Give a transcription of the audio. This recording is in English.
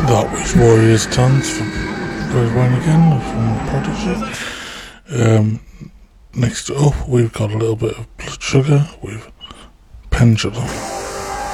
That was Warriors Dance from Red Wine again from Prodigy. Next up, we've got a little bit of Blood Sugar with Pendulum.